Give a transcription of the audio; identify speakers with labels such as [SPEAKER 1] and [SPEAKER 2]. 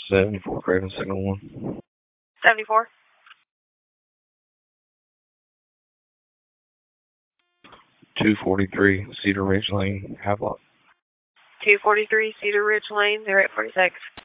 [SPEAKER 1] 74 Craven Signal 1.
[SPEAKER 2] 74.
[SPEAKER 1] 243 Cedar Ridge Lane, Havelock.
[SPEAKER 2] 243 Cedar Ridge Lane, 0846.